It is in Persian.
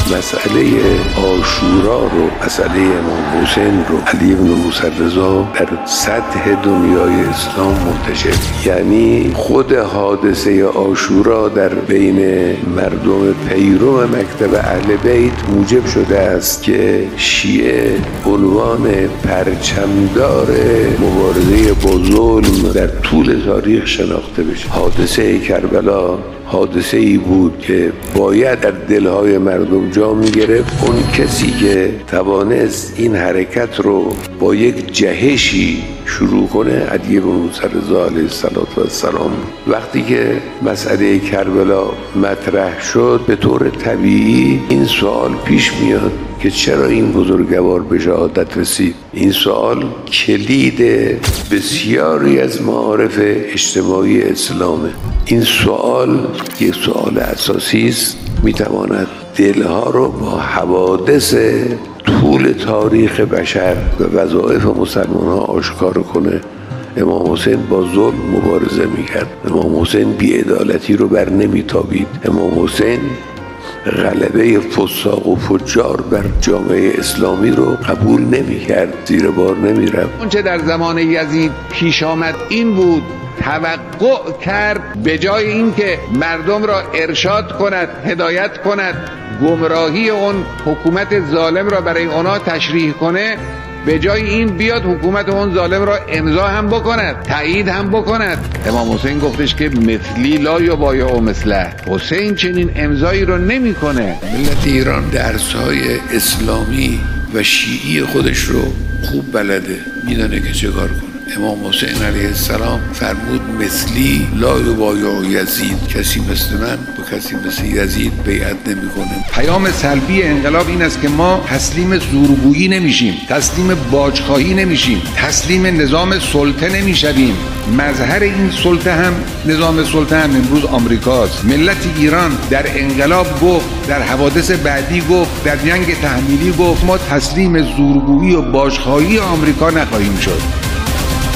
مسئله عاشورا رو، مسئله امام حسین رو علی بن موسی رضا در سطح دنیای اسلام منتشر، یعنی خود حادثه عاشورا در بین مردم پیرو مکتب اهل بیت موجب شده است که شیعه عنوان پرچمدار مبارزه با ظلم در طول تاریخ شناخته بشه. حادثه کربلا حادثه ای بود که باید در دلهای مردم جا می گرفت. اون کسی که توانست این حرکت رو با یک جهشی شروع کنه علی بن موسی رضا علیه السلام. وقتی که مسئله کربلا مطرح شد به طور طبیعی این سوال پیش میاد که چرا این بزرگوار به شهادت رسید. این سوال کلید بسیاری از معارف اجتماعی اسلامه. این سوال یک سوال اساسی است، میتواند دلها رو با حوادث طول تاریخ بشر و وظایف مسلمان ها آشکار کنه. امام حسین با ظلم مبارزه میکرد، امام حسین بی‌عدالتی رو بر نمیتابید، امام حسین غلبه فساق و فجار بر جامعه اسلامی رو قبول نمیکرد، زیر بار نمیرفت. اونچه در زمان یزید پیش آمد این بود توقع کرد به جای اینکه مردم را ارشاد کند، هدایت کند، گمراهی اون حکومت ظالم را برای اونا تشریح کنه، به جای این بیاد حکومت اون ظالم را امضا هم بکند، تایید هم بکند. امام حسین گفتش که مثلی لا یبایع مثله. حسین چنین امضایی رو نمیکنه. ملت ایران درس‌های اسلامی و شیعی خودش رو خوب بلده، میدونه که چه کار کنه. امام حسین علیه السلام فرمود مثلی لا یبایع یزید، کسی مثل من با کسی مثل یزید بیعت نمیکنه. پیام سلبی انقلاب این است که ما تسلیم زورگویی نمیشیم، تسلیم باجخواهی نمیشیم، تسلیم نظام سلطه نمیشویم. مظهر این سلطه هم، نظام سلطه هم امروز آمریکاست. ملت ایران در انقلاب گفت، در حوادث بعدی گفت، در جنگ تحمیلی گفت ما تسلیم زورگویی و باجخواهی آمریکا نخواهیم شد.